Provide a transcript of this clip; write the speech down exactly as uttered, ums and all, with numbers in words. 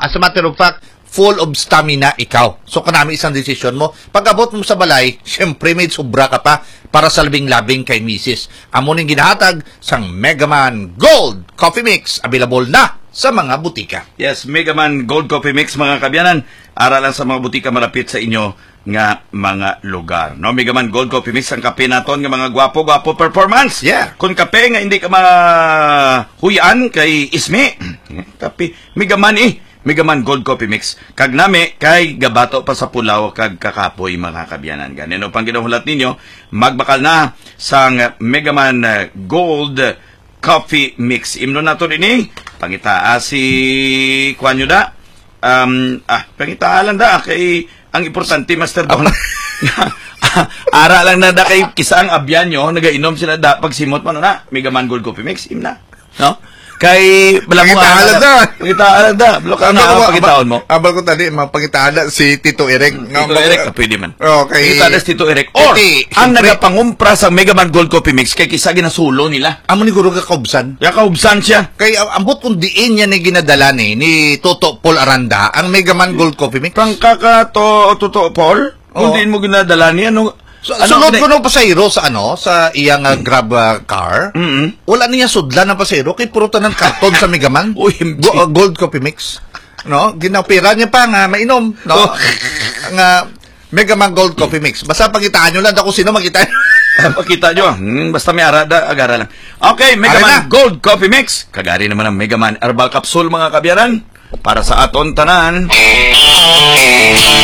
As a matter of fact, full of stamina ikaw. So, kanami isang desisyon mo. Pag abot mo sa balay, syempre may sobra ka pa para sa labing-labing kay misis. Amo ning ginahatag sang Megaman Gold Coffee Mix. Available na sa mga butika. Yes, Megaman Gold Coffee Mix, mga kabyanan. Ara lang sa mga butika malapit sa inyo nga mga lugar. No, Megaman Gold Coffee Mix ang kape naton nga mga gwapo-gwapo performance. Yeah. Kung kape nga hindi ka mahuyan kay Isme, kape Megaman eh. Megaman Gold Coffee Mix. Kag nami kay gabato pa sa pulaw kag kakapoy, mga kabyanan. Ganino pang ginahulat ninyo, magbakal na sang Megaman Gold Coffee Mix. Imno nato ini pangitaa si Kwanyo da. Um, ah, pangitaa lang da kay ang importante, Master Don. Ara lang na da kay kisang abyan nyo, nagainom sila da pagsimot mo na Megaman Gold Coffee Mix. Imna. No? Kay Pagitahan da. Pagitahan da. Balo ka na pagitaon mo. Abal ko tadi, mapagitahan da si Tito Eric. Tito Eric, pwede man. Okay. Pagitahan da si Tito Eric. Or, ang nagapangumpra sa Megaman Gold Coffee Mix, kay kisa ginasulo nila. Amo ni Guro ka kaubsan. Ya kaubsan siya. Kay ambot kung diin niya ni ginadala ni, ni Toto Paul Aranda, ang Megaman Gold Coffee Mix. Pangka ka to, Toto Paul? Kung diin mo ginadala niya, ano? So, ano, sunod ko nung pasayro sa ano, sa iyang uh, grab uh, car, mm-hmm. wala niya sudlan ng pasayro, kay puro ng karton sa Megaman. O M G. Go, uh, Gold Coffee Mix. No? Ginapira niya pa nga, mainom. No? Oh. Nga, Megaman Gold Coffee Mix. Basta pakitaan nyo lang, kung sino makita. Pakita nyo. Hmm, basta may arada, agara lang. Okay, Megaman Gold Coffee Mix. Kagari naman ang Megaman Herbal Capsule, mga kabyaran. Para sa aton tanan.